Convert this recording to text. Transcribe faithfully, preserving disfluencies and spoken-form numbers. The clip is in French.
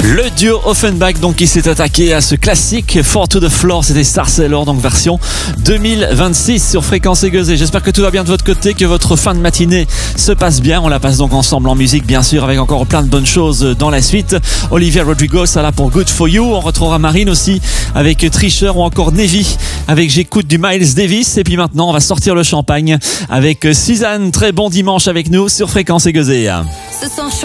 Le duo Offenbach donc qui s'est attaqué à ce classique Four to the Floor, c'était Star Sailor donc version deux mille vingt-six sur Fréquence Aiguisée. J'espère que tout va bien de votre côté, que votre fin de matinée se passe bien. On la passe donc ensemble en musique bien sûr, avec encore plein de bonnes choses dans la suite. Olivia Rodrigo ça là pour Good For You. On retrouvera Marine aussi avec Tricher ou encore Navy avec J'écoute du Miles Davis. Et puis maintenant on va sortir le champagne avec Suzanne. Très bon dimanche avec nous sur Fréquence Aiguisée.